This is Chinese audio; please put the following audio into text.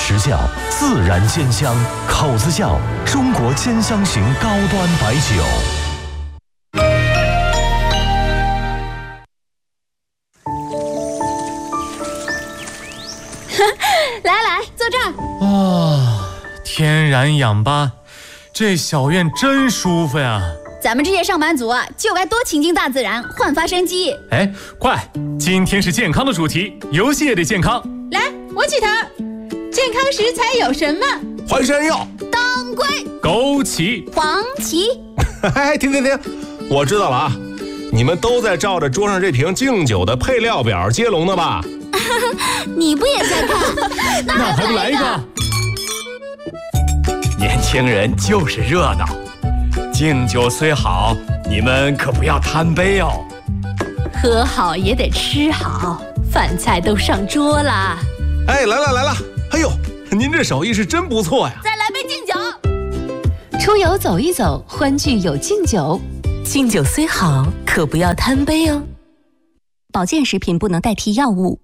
时效，自然兼香，口子窖中国兼香型高端白酒。 来，坐这儿。 啊，天然氧吧，这小院真舒服呀。 咱们这些上班族啊，就该多亲近大自然，焕发生机。 哎，快，今天是健康的主题，游戏也得健康。 来，我起头。健康食材有什么？ 淮山药、 当归、 枸杞、 黄芪。 哎，停！我知道了啊，你们都在照着桌上这瓶敬酒的配料表接龙呢吧？ 你不也在看？ 那还不来一个？ 年轻人就是热闹，敬酒虽好，你们可不要贪杯哦。 喝好也得吃好，饭菜都上桌啦。 哎，来了！哎呦，您这手艺是真不错呀！ 再来杯敬酒。 出游走一走，欢聚有敬酒。敬酒虽好，可不要贪杯哦。 保健食品不能代替药物。